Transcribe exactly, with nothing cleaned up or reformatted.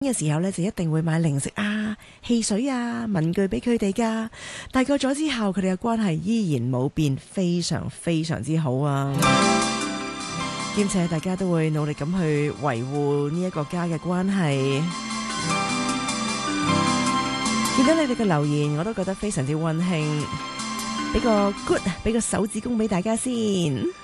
嘅時候咧，就一定會買零食啊、汽水啊、文具俾佢哋噶。大個咗之後，佢哋嘅關係依然冇變，非常非常之好啊！兼且大家都會努力咁去維護呢一個家嘅關係。見到你哋嘅留言，我都覺得非常之溫馨。俾個 good，俾個手指公俾大家先。